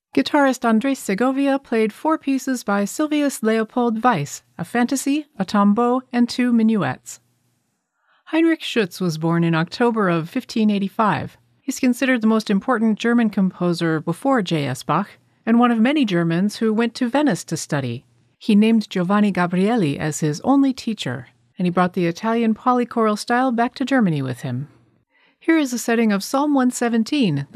Guitarist Andres Segovia played 4 pieces by Sylvius Leopold Weiss, a fantasy, a tombeau, and 2 minuets. Heinrich Schütz was born in October of 1585. He's considered the most important German composer before J.S. Bach, and one of many Germans who went to Venice to study. He named Giovanni Gabrieli as his only teacher, and he brought the Italian polychoral style back to Germany with him. Here is a setting of Psalm 117,